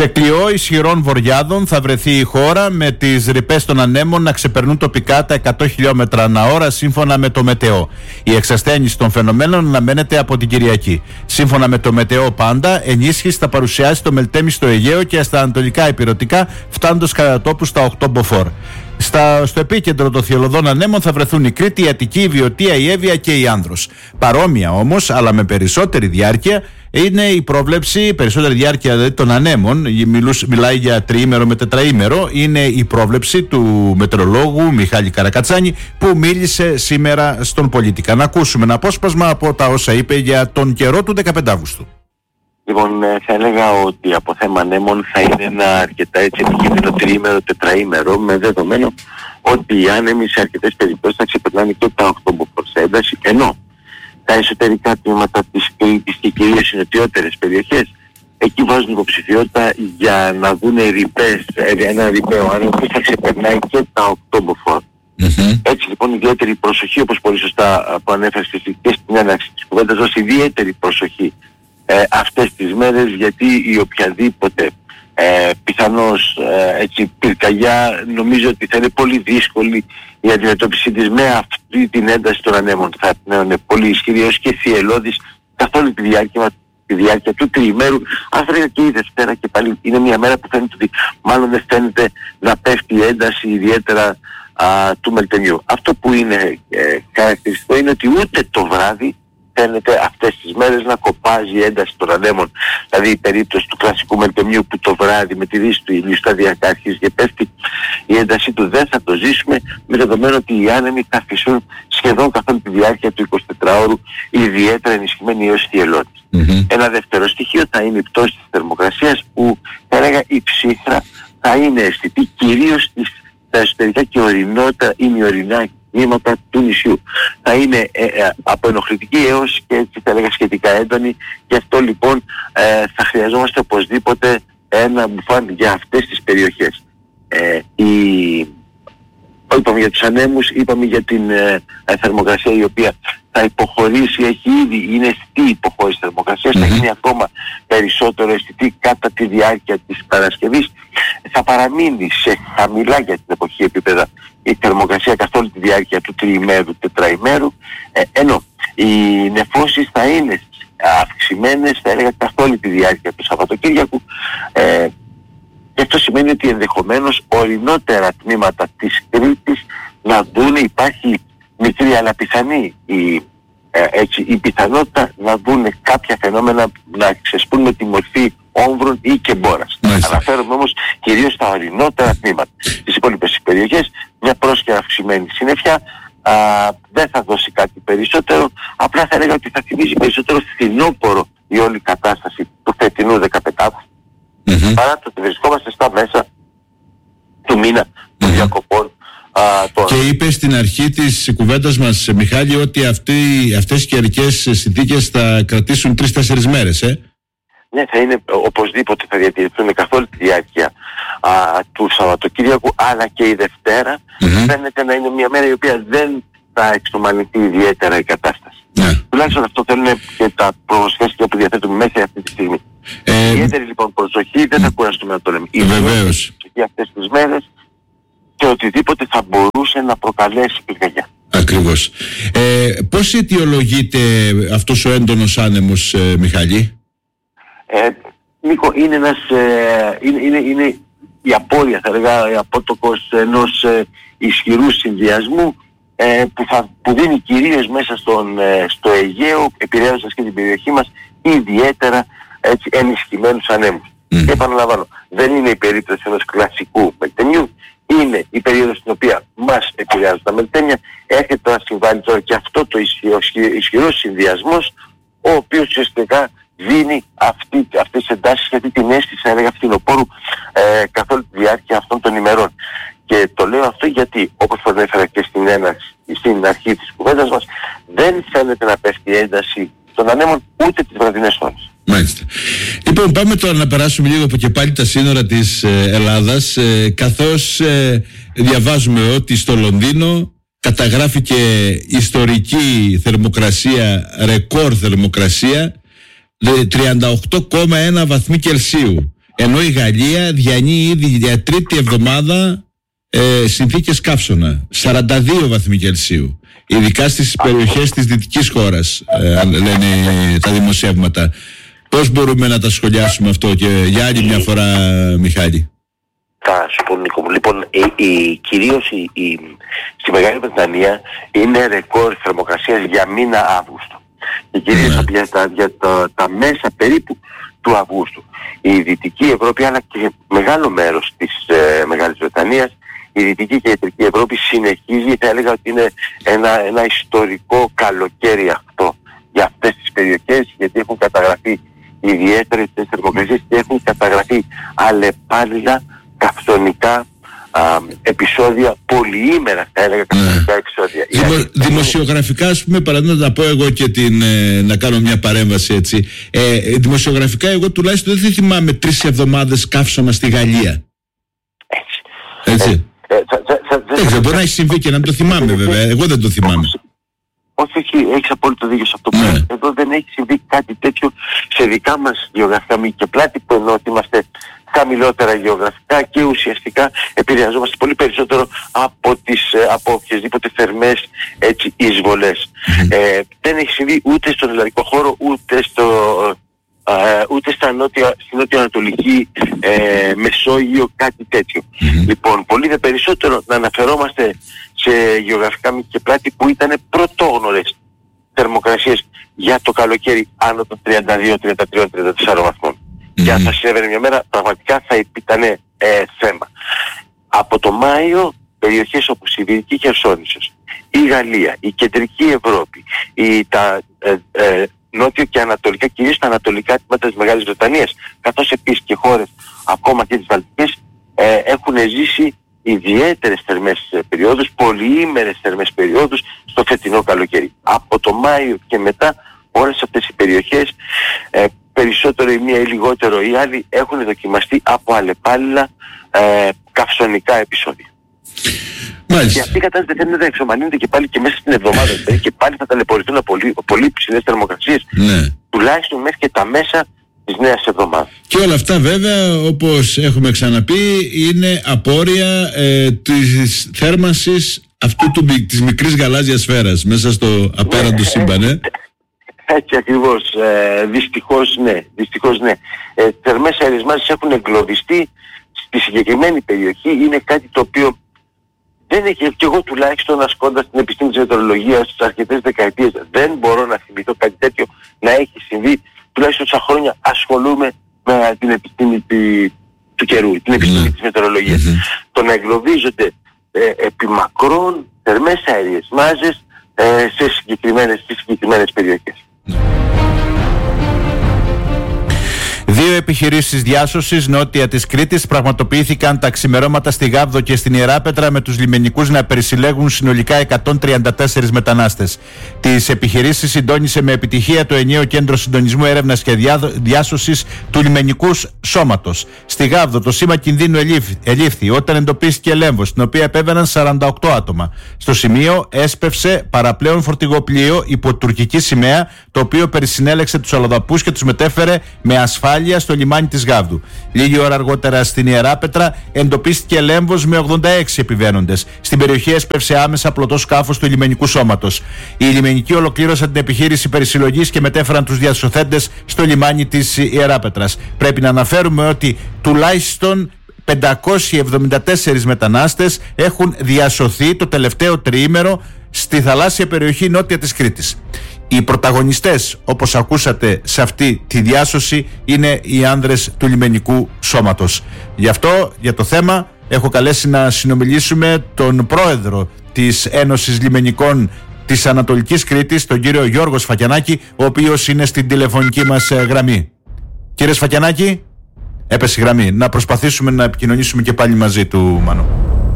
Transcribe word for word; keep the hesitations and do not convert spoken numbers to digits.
Σε κλειό ισχυρών βορειάδων θα βρεθεί η χώρα, με τις ρηπές των ανέμων να ξεπερνούν τοπικά τα εκατό χιλιόμετρα ανά ώρα σύμφωνα με το Μετεό. Η εξασθένιση των φαινομένων αναμένεται από την Κυριακή. Σύμφωνα με το Μετεό, πάντα ενίσχυση θα παρουσιάσει το Μελτέμι στο Αιγαίο και στα ανατολικά ηπειρωτικά, φτάνοντας κατά τόπου στα οκτώ μποφόρ. Στα, στο επίκεντρο των θυελλωδών ανέμων θα βρεθούν η Κρήτη, η Αττική, η Βιωτία, η Εύβοια και η Άνδρος. Παρόμοια όμως, αλλά με περισσότερη διάρκεια, είναι η πρόβλεψη, περισσότερη διάρκεια δηλαδή των ανέμων, μιλούς, μιλάει για τριήμερο με τετραήμερο, είναι η πρόβλεψη του μετεωρολόγου Μιχάλη Καρακατσάνη, που μίλησε σήμερα στον Πολίτικα. Να ακούσουμε ένα απόσπασμα από τα όσα είπε για τον καιρό του δεκαπέντε Αυγούστου. Λοιπόν, θα έλεγα ότι από θέμα ανέμων θα είναι ένα αρκετά έτσι επικίνδυνο τριήμερο, τετραήμερο, με δεδομένο ότι οι άνεμοι σε αρκετές περιπτώσεις θα ξεπερνάνε και τα οκτώ μποφόρ σε ένταση, ενώ τα εσωτερικά τμήματα της Κρήτης και κυρίως οι νοτιότερες περιοχές, εκεί βάζουν υποψηφιότητα για να δουν ρηπές, ένα ρηπαίο άνεμο που θα ξεπερνάει και τα οκτώ μποφόρ. Mm-hmm. Έτσι λοιπόν ιδιαίτερη προσοχή, όπως πολύ σωστά που ανέφερες και στην έναρξη της κουβέντας, δώσει ιδιαίτερη προσοχή ε, αυτές τις μέρες, γιατί η οποιαδήποτε ε, πιθανώς ε, έτσι πυρκαγιά νομίζω ότι θα είναι πολύ δύσκολη η αντιμετώπιση της με αυτή την ένταση των ανέμων. Θα είναι πολύ ισχυρή έως και θυελλώδης καθ' όλη τη διάρκεια, τη διάρκεια του τριημέρου. Αν θα και η Δευτέρα, και πάλι είναι μια μέρα που φαίνεται ότι μάλλον δεν φαίνεται να πέφτει η ένταση ιδιαίτερα α, του Μελτεμιού. Αυτό που είναι ε, χαρακτηριστικό είναι ότι ούτε το βράδυ φαίνεται αυτές τις μέρες να κοπάζει η ένταση των ανέμων. Δηλαδή η περίπτωση του κλασικού Μελτεμιού που το βράδυ με τη δύση του ηλίου σταδιακά αρχίζει και πέφτει, η έντασή του δεν θα το ζήσουμε, με δεδομένο ότι οι άνεμοι θα φυσούν σχεδόν καθ' όλη τη διάρκεια του εικοσιτετράωρου, ιδιαίτερα ενισχυμένοι έως θυελλώδης. Mm-hmm. Ένα δεύτερο στοιχείο θα είναι η πτώση της θερμοκρασίας, που θα έλεγα η ψύχρα θα είναι αισθητή κυρίως στα εσωτερικά και ορεινότερα ή μειωρινά τμήματα του νησιού. Θα είναι ε, ε, από ενοχλητική έως και έτσι θα έλεγα σχετικά έντονη, και αυτό λοιπόν ε, θα χρειαζόμαστε οπωσδήποτε ένα μπουφάν για αυτές τις περιοχές. Ε, η... Είπαμε για τους ανέμους, είπαμε για την ε, ε, θερμοκρασία η οποία θα υποχωρήσει, έχει ήδη, είναι αισθητή υποχώρηση θερμοκρασίας, mm-hmm. θα γίνει ακόμα περισσότερο αισθητή κατά τη διάρκεια της Παρασκευής. Θα παραμείνει σε χαμηλά για την εποχή επίπεδα η θερμοκρασία καθ' όλη τη διάρκεια του τριημέρου, τετραημέρου, ε, ενώ οι νεφώσεις θα είναι αυξημένες, θα έλεγα, καθ' όλη τη διάρκεια του Σαββατοκύριακου, ε, και αυτό σημαίνει ότι ενδεχομένως ορεινότερα τμήματα της Κρήτης να δουν, υπάρχει μικρή αλλά πιθανή η, ε, έτσι, η πιθανότητα να δουν κάποια φαινόμενα να ξεσπούν με τη μορφή όμβρων ή και μπόρας. Αναφέρομαι όμως κυρίως στα ορεινότερα τμήματα. Στις υπόλοιπες περιοχές μια πρόσχερα αυξημένη συννεφιά α, δεν θα δώσει κάτι περισσότερο, απλά θα έλεγα ότι θα θυμίζει περισσότερο φθινόπορο η όλη κατάσταση του φετινού δεκαπέντε Αυγούστου. Mm-hmm. Παρά το ότι βρισκόμαστε στα μέσα του μήνα των mm-hmm. διακοπών. Α, και είπε στην αρχή της κουβέντας μας, Μιχάλη, ότι αυτοί, αυτές οι καιρικές συνθήκες θα κρατήσουν τρεις-τέσσερις μέρες, ε? Ναι, θα είναι, οπωσδήποτε θα διατηρηθούν καθ' όλη τη διάρκεια α, του Σαββατοκύριακου, αλλά και η Δευτέρα mm-hmm. φαίνεται να είναι μια μέρα η οποία δεν θα εξομαλυνθεί ιδιαίτερα η κατάσταση. Yeah. Τουλάχιστον αυτό θέλουν και τα προγνωστικά που διαθέτουμε μέσα αυτή τη στιγμή. Ε, ιδιαίτερη λοιπόν προσοχή, δεν θα κουραστούμε να το λέμε. Βεβαίως. Για αυτές τις μέρες και οτιδήποτε θα μπορούσε να προκαλέσει πυρκαγιά. Ακριβώς. Ε, πώς αιτιολογείται αυτός ο έντονος άνεμος, ε, Μιχάλη? Ε, Νίκο, είναι ένας, ε, είναι, είναι, είναι η απόρρια, θα λέγα, η απότοκος ενός ε, ισχυρού συνδυασμού ε, που, θα, που δίνει κυρίως μέσα στον, ε, στο Αιγαίο, επηρεάζοντας και την περιοχή μας, ιδιαίτερα έτσι, ενισχυμένους ανέμους. Mm. Και επαναλαμβάνω, δεν είναι η περίπτωση ενός κλασικού Μελτεμιού, είναι η περίοδος στην οποία μας επηρεάζουν τα Μελτέμια. Έρχεται να συμβάλλει τώρα και αυτό το ισχυρό, ισχυρό συνδυασμός, ο οποίος ουσιαστικά δίνει αυτή, αυτές τις εντάσεις και αυτή την αίσθηση, έλεγα, φθινοπόρου ε, καθ' όλη τη διάρκεια αυτών των ημερών. Και το λέω αυτό γιατί, όπως προανέφερα και στην, έναρξη, στην αρχή της κουβέντας μας, δεν φαίνεται να πέφτει η ένταση των ανέμων ούτε τις βραδινές ώρες. Μάλιστα. Λοιπόν, πάμε τώρα να περάσουμε λίγο από και πάλι τα σύνορα της ε, Ελλάδας, ε, καθώς ε, διαβάζουμε ότι στο Λονδίνο καταγράφηκε ιστορική θερμοκρασία, ρεκόρ θερμοκρασία, τριάντα οκτώ κόμμα ένα βαθμοί Κελσίου. Ενώ η Γαλλία διανύει ήδη για τρίτη εβδομάδα ε, συνθήκες καύσωνα, σαράντα δύο βαθμοί Κελσίου, ειδικά στις περιοχές της δυτικής χώρας, ε, λένε τα δημοσιεύματα. Πώς μπορούμε να τα σχολιάσουμε αυτό και για άλλη μια φορά, Μιχάλη? Θα σου πω, Νίκο μου, λοιπόν, η, η, κυρίως η, η, στη Μεγάλη Βρετανία είναι ρεκόρ θερμοκρασίας για μήνα Αύγουστο. Και κυρίως yeah. για, τα, για τα, τα μέσα περίπου του Αυγούστου. Η Δυτική Ευρώπη, αλλά και μεγάλο μέρος της ε, Μεγάλης Βρετανίας, η Δυτική και η Κεντρική Ευρώπη συνεχίζει, θα έλεγα ότι είναι ένα, ένα ιστορικό καλοκαίρι αυτό για αυτές τις περιοχές, γιατί έχουν καταγραφεί ιδιαίτερες θερμοκρασίες και έχουν καταγραφεί αλλεπάλληλα καυστονικά α, επεισόδια, πολυήμερα θα έλεγα καυστονικά επεισόδια. Δημο, δημοσιογραφικά, ας πούμε, παραδείγματος να πω εγώ και την, ε, να κάνω μια παρέμβαση έτσι, ε, δημοσιογραφικά εγώ τουλάχιστον δεν θυμάμαι τρεις εβδομάδες καύσωνα στη Γαλλία. Έτσι. Έτσι. Ε, ε, θα, θα, θα, δεν ξέρω, μπορεί να έχει συμβεί και να μην το θυμάμαι βέβαια, εγώ δεν το θυμάμαι. Όχι, όχι, έχεις απόλυτο δίκιο σε αυτό που ναι. Εδώ δεν έχει συμβεί κάτι τέτοιο σε δικά μας γεωγραφικά μήκη και πλάτη, που ενώ ότι είμαστε χαμηλότερα γεωγραφικά και ουσιαστικά επηρεαζόμαστε πολύ περισσότερο από, τις, από οποιασδήποτε θερμές έτσι, εισβολές. Mm-hmm. Ε, δεν έχει συμβεί ούτε στον ελληνικό χώρο, ούτε, στο, ε, ούτε στα νότια, στην νότιο-ανατολική ε, Μεσόγειο, κάτι τέτοιο. Mm-hmm. Λοιπόν, πολύ δε περισσότερο να αναφερόμαστε σε γεωγραφικά μήκη και πλάτη που ήταν πρωτόγνωρες θερμοκρασίες για το καλοκαίρι άνω των τριάντα δύο, τριάντα τρία, τριάντα τέσσερα βαθμών. Mm-hmm. Και αν θα συνέβαινε μια μέρα, πραγματικά θα ήταν ε, θέμα. Από το Μάιο, περιοχές όπως η Δυτική Χερσόνησος, η Γαλλία, η Κεντρική Ευρώπη, η, τα ε, ε, νότιο και ανατολικά, κυρίως τα ανατολικά τμήματα της Μεγάλης Βρετανίας, καθώς επίσης και χώρες ακόμα και τις Βαλτικές, ε, έχουν ζήσει ιδιαίτερες θερμές περιόδους, πολυήμερες θερμές περιόδους στο φετινό καλοκαίρι. Από το Μάιο και μετά όλες αυτές οι περιοχές, ε, περισσότερο η μία ή λιγότερο η άλλη, έχουν δοκιμαστεί από αλλεπάλληλα ε, καυσονικά επεισόδια. Μάλιστα. Και αυτή η κατάσταση δεν θα εξομαλύνεται και πάλι και μέσα στην εβδομάδα, δηλαδή, και πάλι θα ταλαιπωρηθούν από πολύ, πολύ ψηλές θερμοκρασίες, ναι. τουλάχιστον μέχρι και τα μέσα της νέας εβδομάδας. Και όλα αυτά βέβαια, όπως έχουμε ξαναπεί, είναι απόρρια ε, της θέρμανσης αυτού του, της μικρής γαλάζιας σφαίρας μέσα στο απέραντο σύμπαν. Ε. Έτσι ακριβώς, ε, δυστυχώς ναι, δυστυχώς ναι. Ε, θερμές αερισμάσεις έχουν εγκλωβιστεί στη συγκεκριμένη περιοχή, είναι κάτι το οποίο δεν έχει, και εγώ τουλάχιστον ασκώντας την επιστήμη της μετεωρολογίας στις αρκετές δεκαετίες, δεν μπορώ να θυμηθώ κάτι τέτοιο να έχει συμβεί, τουλάχιστον τόσα χρόνια ασχολούμαι με την επιστήμη τη, του καιρού, την επιστήμη mm. της μετεωρολογίας. Mm-hmm. Το να εγκλωβίζονται ε, επί μακρόν θερμές αέριες μάζες ε, σε συγκεκριμένες, στις συγκεκριμένες περιοχές. Δύο επιχειρήσεις διάσωσης νότια της Κρήτης πραγματοποιήθηκαν τα ξημερώματα στη Γάβδο και στην Ιεράπετρα, με τους λιμενικούς να περισυλλέγουν συνολικά εκατόν τριάντα τέσσερις μετανάστες. Τις επιχειρήσεις συντόνισε με επιτυχία το ενιαίο Κέντρο Συντονισμού Έρευνας και Διάσωσης του Λιμενικού Σώματος. Στη Γάβδο το σήμα κινδύνου ελήφθη όταν εντοπίστηκε λέμβος, στην οποία επέβαιναν σαράντα οκτώ άτομα. Στο σημείο έσπευσε παραπλέον φορτηγοπλοίο υπό τουρκική σημαία, το οποίο περισυνέλεξε τους αλλοδαπούς και τους μετέφερε με ασφάλεια στο λιμάνι της Γάβδου. Λίγη ώρα αργότερα στην Ιεράπετρα εντοπίστηκε λέμβος με ογδόντα έξι επιβαίνοντες. Στην περιοχή έσπευσε άμεσα πλωτό σκάφος του λιμενικού σώματος. Οι λιμενικοί ολοκλήρωσαν την επιχείρηση περισυλλογής και μετέφεραν τους διασωθέντες στο λιμάνι της Ιεράπετρας. Πρέπει να αναφέρουμε ότι τουλάχιστον πεντακόσιοι εβδομήντα τέσσερις μετανάστες έχουν διασωθεί το τελευταίο τριήμερο στη θαλάσσια περιοχή νότια της Κρήτης. Οι πρωταγωνιστές, όπως ακούσατε σε αυτή τη διάσωση, είναι οι άνδρες του λιμενικού σώματος. Γι' αυτό, για το θέμα, έχω καλέσει να συνομιλήσουμε τον πρόεδρο της Ένωσης Λιμενικών της Ανατολικής Κρήτης, τον κύριο Γιώργο Σφακιανάκη, ο οποίος είναι στην τηλεφωνική μας γραμμή. Κύριε Σφακιανάκη, έπεσε η γραμμή. Να προσπαθήσουμε να επικοινωνήσουμε και πάλι μαζί του, Μάνο.